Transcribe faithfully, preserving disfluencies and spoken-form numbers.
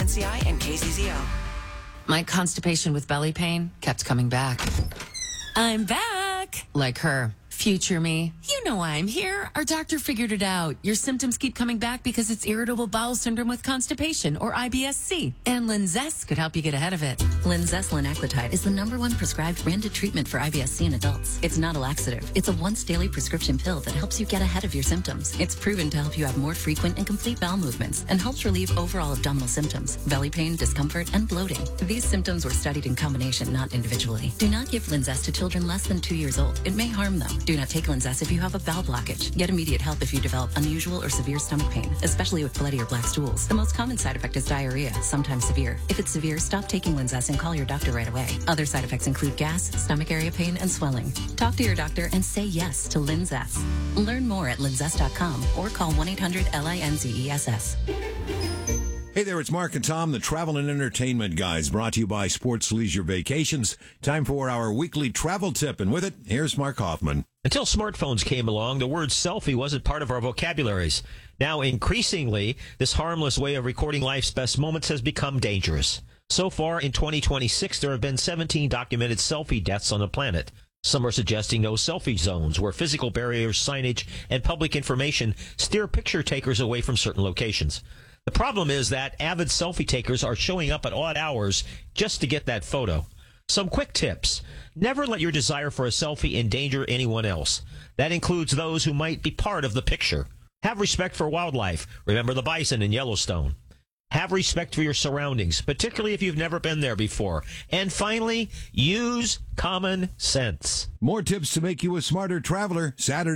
N C I and K Z Z O. My constipation with belly pain kept coming back. I'm back! Like her. Future me. You know why I'm here. Our doctor figured it out. Your symptoms keep coming back because it's irritable bowel syndrome with constipation, or I B S C. And Linzess could help you get ahead of it. Linzess linaclotide is the number one prescribed branded treatment for I B S C in adults. It's not a laxative. It's a once daily prescription pill that helps you get ahead of your symptoms. It's proven to help you have more frequent and complete bowel movements and helps relieve overall abdominal symptoms, belly pain, discomfort, and bloating. These symptoms were studied in combination, not individually. Do not give Linzess to children less than two years old. It may harm them. Do not take Linzess if you have a bowel blockage. Get immediate help if you develop unusual or severe stomach pain, especially with bloody or black stools. The most common side effect is diarrhea, sometimes severe. If it's severe, stop taking Linzess and call your doctor right away. Other side effects include gas, stomach area pain, and swelling. Talk to your doctor and say yes to Linzess. Learn more at linzess dot com or call one eight hundred L I N Z E S S. Hey there, it's Mark and Tom, the travel and entertainment guys, brought to you by Sports Leisure Vacations. Time for our weekly travel tip, and with it, here's Mark Hoffman. Until smartphones came along, the word selfie wasn't part of our vocabularies. Now, increasingly, this harmless way of recording life's best moments has become dangerous. So far, in twenty twenty-six, there have been seventeen documented selfie deaths on the planet. Some are suggesting no selfie zones, where physical barriers, signage, and public information steer picture takers away from certain locations. The problem is that avid selfie takers are showing up at odd hours just to get that photo. Some quick tips. Never let your desire for a selfie endanger anyone else. That includes those who might be part of the picture. Have respect for wildlife. Remember the bison in Yellowstone. Have respect for your surroundings, particularly if you've never been there before. And finally, use common sense. More tips to make you a smarter traveler, Saturday.